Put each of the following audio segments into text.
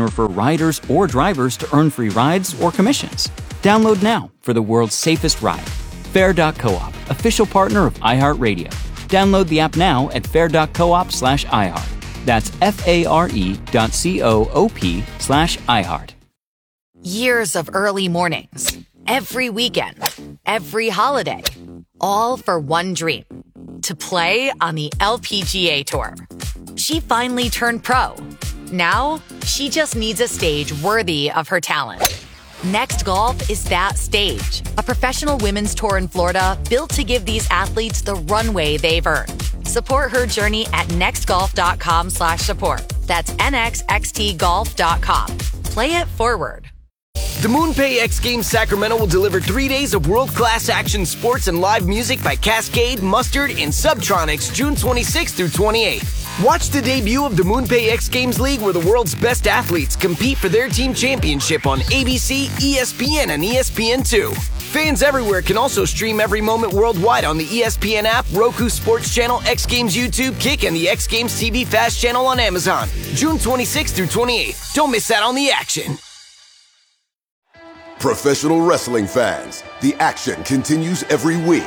for riders or drivers to earn free rides or commissions. Download now for the world's safest ride. Fair.coop, official partner of iHeartRadio. Download the app now at fair.coop/iHeart. That's FARE.coop/iHeart. Years of early mornings, every weekend, every holiday, all for one dream, to play on the LPGA Tour. She finally turned pro. Now, she just needs a stage worthy of her talent. Next Golf is that stage, a professional women's tour in Florida built to give these athletes the runway they've earned. Support her journey at nextgolf.com/support. That's nxxtgolf.com. Play it forward. The MoonPay X Games Sacramento will deliver 3 days of world-class action sports and live music by Cascade, Mustard, and Subtronics June 26th through 28th. Watch the debut of the MoonPay X Games League, where the world's best athletes compete for their team championship on ABC, ESPN, and ESPN2. Fans everywhere can also stream every moment worldwide on the ESPN app, Roku Sports Channel, X Games YouTube, Kick, and the X Games TV Fast channel on Amazon. June 26th through 28th. Don't miss out on the action. Professional wrestling fans, the action continues every week.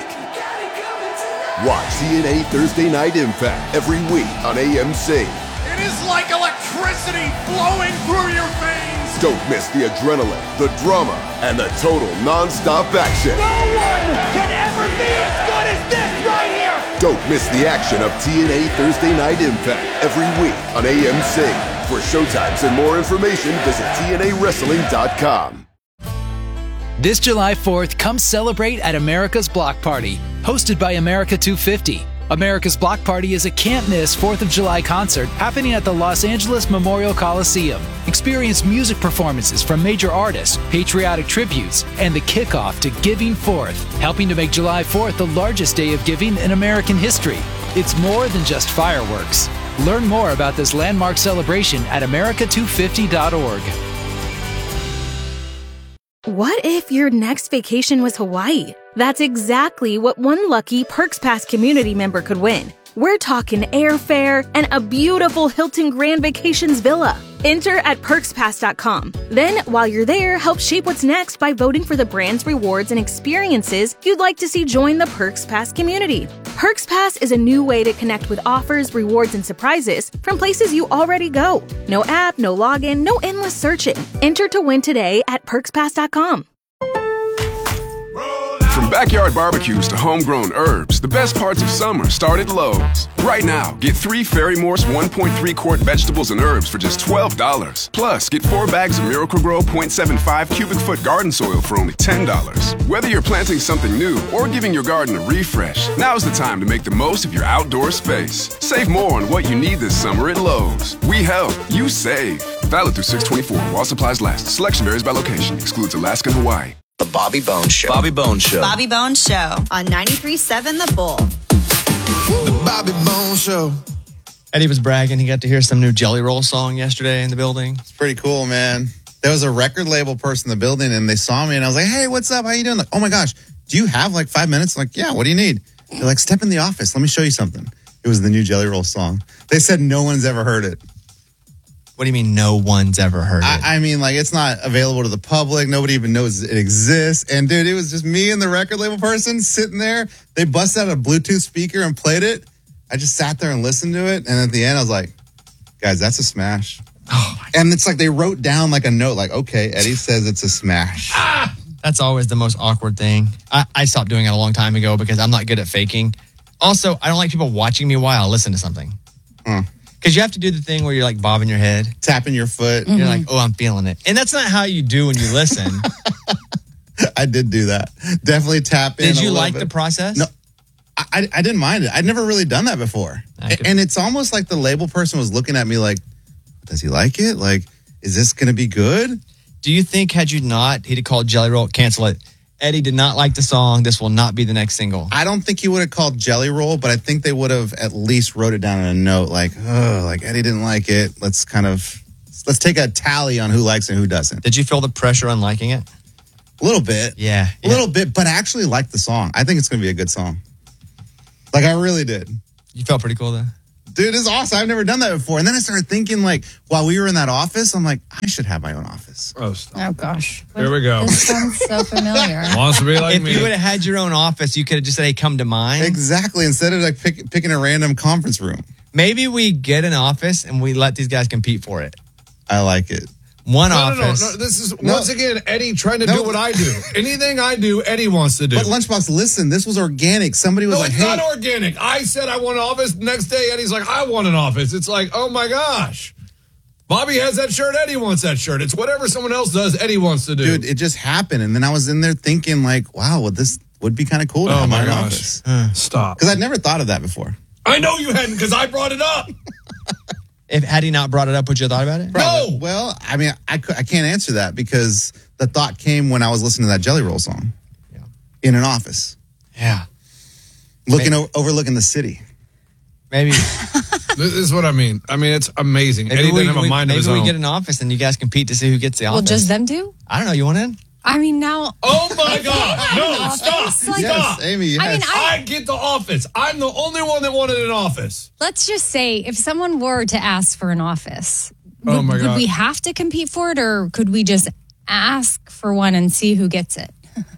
Watch TNA Thursday Night Impact every week on AMC. It is like electricity flowing through your veins. Don't miss the adrenaline, the drama, and the total non-stop action. No one can ever be as good as this right here. Don't miss the action of TNA Thursday Night Impact every week on AMC. For showtimes and more information, visit TNAWrestling.com. This July 4th, come celebrate at America's Block Party, hosted by America 250. America's Block Party is a can't-miss 4th of July concert happening at the Los Angeles Memorial Coliseum. Experience music performances from major artists, patriotic tributes, and the kickoff to Giving Forth, helping to make July 4th the largest day of giving in American history. It's more than just fireworks. Learn more about this landmark celebration at america250.org. What if your next vacation was Hawaii? That's exactly what one lucky Perks Pass community member could win. We're talking airfare and a beautiful Hilton Grand Vacations villa. Enter at PerksPass.com. Then, while you're there, help shape what's next by voting for the brands, rewards, and experiences you'd like to see join the Perks Pass community. Perks Pass is a new way to connect with offers, rewards, and surprises from places you already go. No app, no login, no endless searching. Enter to win today at PerksPass.com. From backyard barbecues to homegrown herbs, the best parts of summer start at Lowe's. Right now, get 3 Fairy Morse 1.3 quart vegetables and herbs for just $12. Plus, get 4 bags of Miracle-Gro 0.75 cubic foot garden soil for only $10. Whether you're planting something new or giving your garden a refresh, now's the time to make the most of your outdoor space. Save more on what you need this summer at Lowe's. We help, you save. Valid through 6/24 while supplies last. Selection varies by location. Excludes Alaska and Hawaii. The Bobby Bones Show. Bobby Bones Show. Bobby Bones Show on 93.7 The Bull. The Bobby Bones Show. Eddie was bragging he got to hear some new Jelly Roll song yesterday in the building. It's pretty cool, man. There was a record label person in the building, and they saw me, and I was like, hey, what's up? How you doing? Like, oh, my gosh, do you have like 5 minutes? I'm like, yeah, what do you need? They're like, step in the office. Let me show you something. It was the new Jelly Roll song. They said no one's ever heard it. What do you mean no one's ever heard it? I mean, like, it's not available to the public. Nobody even knows it exists. And, dude, it was just me and the record label person sitting there. They busted out a Bluetooth speaker and played it. I just sat there and listened to it. And at the end, I was like, guys, that's a smash. Oh, and it's like they wrote down like a note, like, okay, Eddie says it's a smash. That's always the most awkward thing. I stopped doing it a long time ago because I'm not good at faking. Also, I don't like people watching me while I listen to something. Because you have to do the thing where you're like bobbing your head, tapping your foot. You're like, oh, I'm feeling it. And that's not how you do when you listen. I did do that. Definitely tap in. Did you like the process? No, I didn't mind it. I'd never really done that before. And it's almost like the label person was looking at me like, does he like it? Like, is this going to be good? Do you think had you not, he'd have called Jelly Roll, cancel it. Eddie did not like the song. This will not be the next single. I don't think he would have called Jelly Roll, but I think they would have at least wrote it down in a note like, oh, like Eddie didn't like it. Let's take a tally on who likes it and who doesn't. Did you feel the pressure on liking it? A little bit. Yeah. A little bit, but I actually liked the song. I think it's going to be a good song. Like, I really did. You felt pretty cool, though? Dude, it's awesome. I've never done that before. And then I started thinking, like, while we were in that office, I'm like, I should have my own office. Oh, stop. Oh, gosh. Here we go. This sounds so familiar. Wants to be like If me. you would have had your own office, you could have just said, hey, come to mine. Exactly. Instead of like picking a random conference room. Maybe we get an office and we let these guys compete for it. I like it. One No, office. This is, once again, Eddie trying to do what I do. Anything I do, Eddie wants to do. But Lunchbox, listen, this was organic. Somebody was No, like, it's hey. not organic. I said I want an office. Next day, Eddie's like, I want an office. It's like, oh my gosh. Bobby has that shirt. Eddie wants that shirt. It's whatever someone else does, Eddie wants to do. Dude, it just happened. And then I was in there thinking, like, wow, well, this would be kind of cool to have my own office. Stop. Because I'd never thought of that before. I know you hadn't because I brought it up. Had he not brought it up, would you have thought about it? Probably. No. Well, I mean, I can't answer that because the thought came when I was listening to that Jelly Roll song. Yeah. In an office. Yeah. Overlooking the city. Maybe. This is what I mean. I mean, it's amazing. Maybe Eddie didn't have a mind of his own. Maybe we get an office and you guys compete to see who gets the office. Well, just them two? I don't know. You want in? I mean, now. Oh my God! No, stop! Yes, Amy. Yes. I mean, I get the office. I'm the only one that wanted an office. Let's just say if someone were to ask for an office, Oh my God. would we have to compete for it, or could we just ask for one and see who gets it?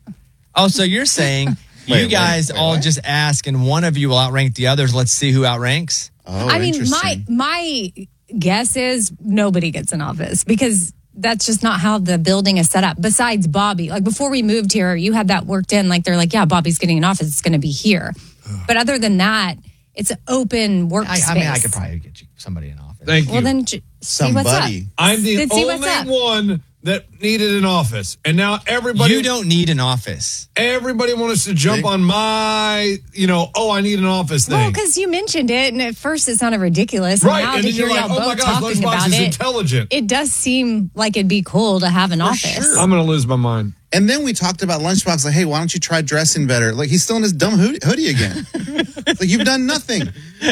Oh, so you're saying you guys all just ask and one of you will outrank the others. Let's see who outranks. Oh, I mean, interesting. my guess is nobody gets an office because that's just not how the building is set up. Besides Bobby, like before we moved here, you had that worked in. Like they're like, yeah, Bobby's getting an office. It's going to be here. But other than that, it's an open workspace. I mean, I could probably get you somebody in office. Thank you. Well, then see what's up. I'm the Then see what's only up. one that needed an office, and now everybody. You don't need an office. Everybody wants to jump on my, I need an office thing. Well, because you mentioned it, and at first it sounded ridiculous. Right, And now and to then you're hear like, y'all oh my both gosh, talking Lunchbox about is it, intelligent. it does seem like it'd be cool to have an office. sure. I'm going to lose my mind. And then we talked about Lunchbox, like, hey, why don't you try dressing better? Like, he's still in his dumb hoodie again. Like, you've done nothing.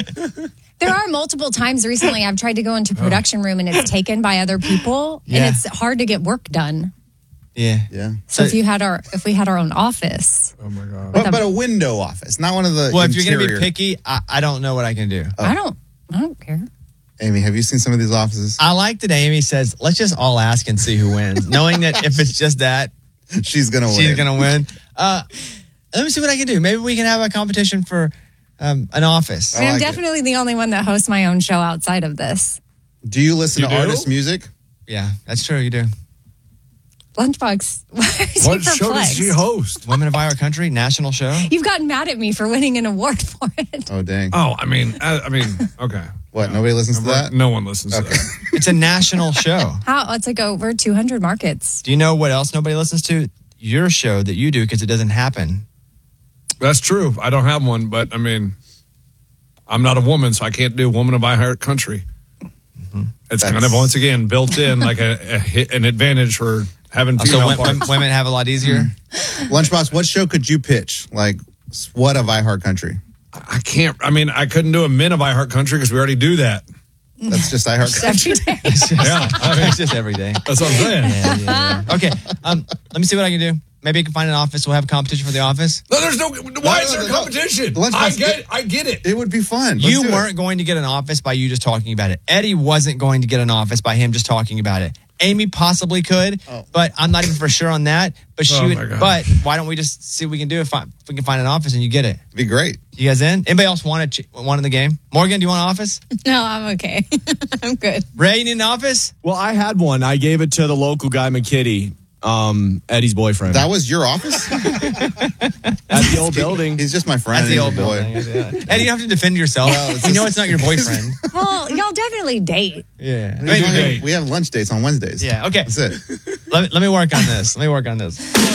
There are multiple times recently I've tried to go into production room and it's taken by other people, Yeah. and it's hard to get work done. Yeah. Yeah. So if we had our own office, Oh my God. But a window office, not one of the Well, if you're going to interior. be picky, I don't know what I can do. I don't care. Amy, have you seen some of these offices? I like that Amy says, let's just all ask and see who wins. Knowing that if it's just that, She's going to win. she's going to win. Let me see what I can do. Maybe we can have a competition for an office. I mean, I'm like it. definitely the only one that hosts my own show outside of this. Do you listen You to do? artist music? Yeah, that's true. You do. Lunchbox, why are What you show does perplexed? she host? Women of Our Country, national show. You've gotten mad at me for winning an award for it. Oh, dang. Oh, I mean, okay. What, nobody listens to that? No one listens to Okay. that. It's a national show. How? It's like over 200 markets. Do you know what else nobody listens to? Your show that you do because it doesn't happen. That's true. I don't have one, but I mean, I'm not a woman, so I can't do Woman of iHeart Country. It's kind of, once again, built in like an advantage for having female So parts. women have a lot easier. Lunchbox, what show could you pitch? Like, what of iHeart Country? I can't. I mean, I couldn't do a Men of iHeart Country because we already do that. That's just iHeart Country. Every day. Yeah, I mean, It's just every day. that's what I'm saying. Yeah. Okay. Let me see what I can do. Maybe you can find an office. We'll have a competition for the office. No, there's no. Why is there a competition? Lunchbox, I get it. It would be fun. Let's You do it. weren't going to get an office by you just talking about it. Eddie wasn't going to get an office by him just talking about it. Amy possibly could, but I'm not even for sure on that. But she Oh, would. my God. But why don't we just see what we can do if we can find an office and you get it? It'd be great. You guys in? Anybody else want in the game? Morgan, do you want an office? No, I'm okay. I'm good. Ray, you need an office? Well, I had one. I gave it to the local guy, McKitty, Eddie's boyfriend. That was your office? At the old building. He's just my friend. That's the He's old a boy. building. Yeah. Eddie, you don't have to defend yourself. You know it's not your boyfriend. Well, y'all definitely date. Yeah. We have lunch dates on Wednesdays. Yeah, okay. That's it. Let me work on this.